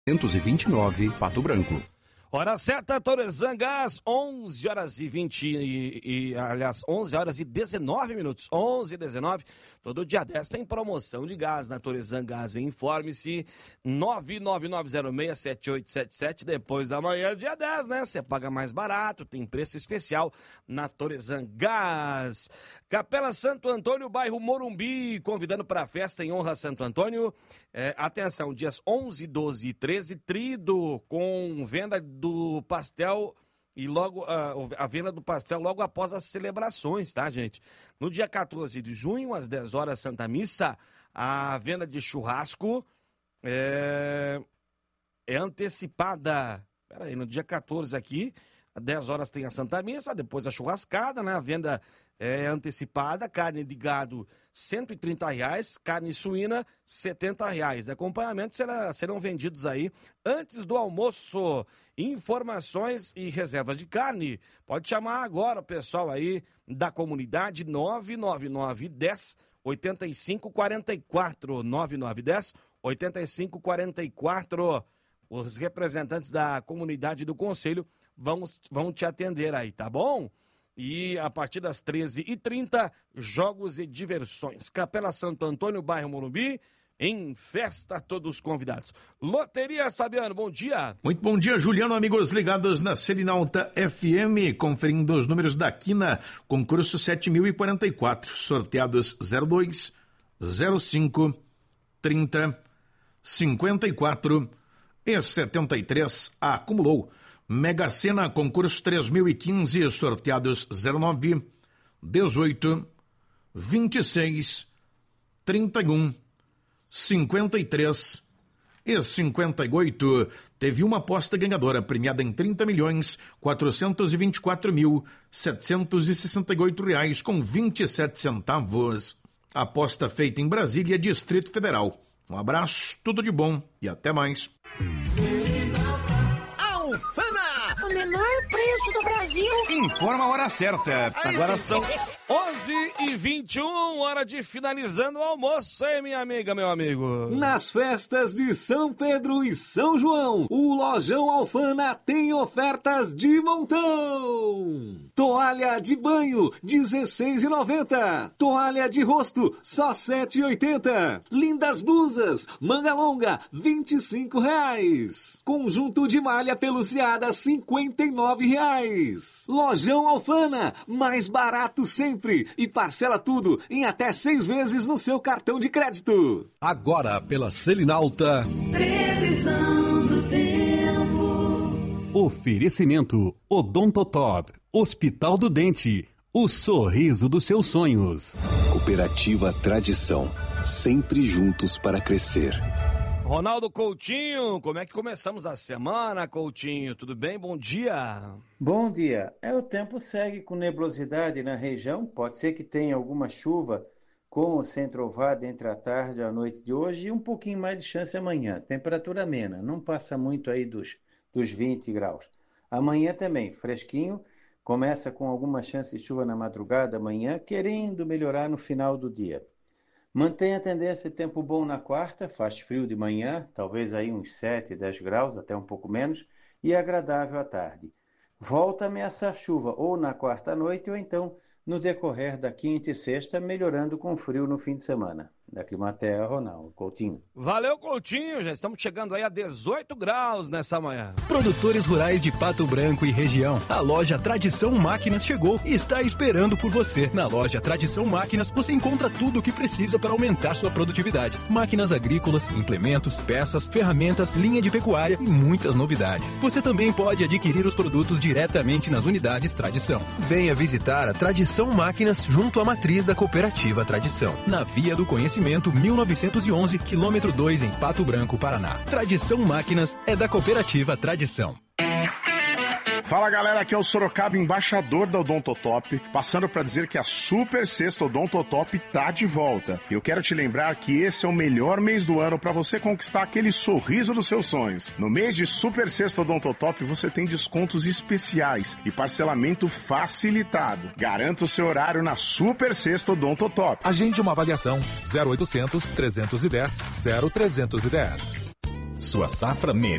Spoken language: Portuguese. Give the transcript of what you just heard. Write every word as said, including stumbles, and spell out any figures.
duzentos e vinte e nove, Pato Branco. Hora certa, Toresan Gás, onze horas e vinte e, e, aliás, onze horas e dezenove minutos, onze e dezenove, todo dia dez tem promoção de gás na Toresan Gás, informe-se, nove nove nove zero seis sete oito sete sete, depois da manhã, dia dez, né, você paga mais barato, tem preço especial na Toresan Gás. Capela Santo Antônio, bairro Morumbi, convidando para a festa em honra a Santo Antônio, é, atenção, dias onze, doze e treze, trido, com venda do pastel e logo uh, a venda do pastel logo após as celebrações, tá, gente? No dia quatorze de junho, às dez horas, Santa Missa, a venda de churrasco é, é antecipada. Pera aí, no dia quatorze aqui, às dez horas tem a Santa Missa, depois a churrascada, né? A venda é antecipada, carne de gado cento e trinta reais, carne suína setenta reais. Acompanhamentos será, serão vendidos aí antes do almoço. Informações e reservas de carne, pode chamar agora o pessoal aí da comunidade nove nove nove um zero oito cinco quatro quatro, nove nove um zero oito cinco quatro quatro. Os representantes da comunidade do conselho vão, vão te atender aí, tá bom? E a partir das treze e trinta, jogos e diversões. Capela Santo Antônio, bairro Morumbi, em festa, todos convidados. Loteria Sabiano, bom dia. Muito bom dia, Juliano, amigos ligados na Selinalta F M, conferindo os números da quina, concurso sete mil e quarenta e quatro, sorteados zero dois, zero cinco, trinta, cinquenta e quatro e setenta e três, acumulou. Mega Sena, concurso três mil e quinze, sorteados zero nove, dezoito, vinte e seis, trinta e um, cinquenta e três e cinquenta e oito. Teve uma aposta ganhadora premiada em trinta milhões quatrocentos e vinte e quatro mil setecentos e sessenta e oito reais com vinte e sete centavos. Aposta feita em Brasília, Distrito Federal. Um abraço, tudo de bom e até mais. Alfama, o menor preço do Brasil. Informa a hora certa. Agora são onze e vinte e um, hora de finalizando o almoço, hein, minha amiga, meu amigo? Nas festas de São Pedro e São João, o Lojão Alfana tem ofertas de montão. Toalha de banho, dezesseis reais e noventa centavos. Toalha de rosto, só sete reais e oitenta centavos. Lindas blusas, manga longa, vinte e cinco reais. Conjunto de malha peluciada, cinquenta e nove reais. Lojão Alfana, mais barato sempre. E parcela tudo em até seis vezes no seu cartão de crédito. Agora pela Selinalta. Previsão do tempo. Oferecimento Odontotop, Hospital do Dente, o sorriso dos seus sonhos. Cooperativa Tradição, sempre juntos para crescer. Ronaldo Coutinho, como é que começamos a semana, Coutinho? Tudo bem? Bom dia. Bom dia. É, o tempo segue com nebulosidade na região. Pode ser que tenha alguma chuva com o centro-ovado entre a tarde e a noite de hoje e um pouquinho mais de chance amanhã. Temperatura amena, não passa muito aí dos, dos vinte graus. Amanhã também, fresquinho. Começa com alguma chance de chuva na madrugada amanhã, querendo melhorar no final do dia. Mantém a tendência de tempo bom na quarta, faz frio de manhã, talvez aí uns sete, dez graus, até um pouco menos, e agradável à tarde. Volta a ameaçar chuva ou na quarta noite ou então no decorrer da quinta e sexta, melhorando com frio no fim de semana. Da Climatea, Ronaldo Coutinho. Valeu, Coutinho, já estamos chegando aí a dezoito graus nessa manhã. Produtores rurais de Pato Branco e região, a loja Tradição Máquinas chegou e está esperando por você. Na loja Tradição Máquinas você encontra tudo o que precisa para aumentar sua produtividade. Máquinas agrícolas, implementos, peças, ferramentas, linha de pecuária e muitas novidades. Você também pode adquirir os produtos diretamente nas unidades Tradição. Venha visitar a Tradição Máquinas junto à matriz da Cooperativa Tradição, na Via do Conhecimento mil novecentos e onze, quilômetro dois, em Pato Branco, Paraná. Tradição Máquinas é da Cooperativa Tradição. Fala galera, aqui é o Sorocaba, embaixador da Odontotop, passando para dizer que a Super Sexta Odontotop tá de volta. Eu quero te lembrar que esse é o melhor mês do ano para você conquistar aquele sorriso dos seus sonhos. No mês de Super Sexta Odontotop você tem descontos especiais e parcelamento facilitado. Garanta o seu horário na Super Sexta Odontotop. Agende uma avaliação zero oitocentos, trezentos e dez, zero trezentos e dez. Sua safra merece.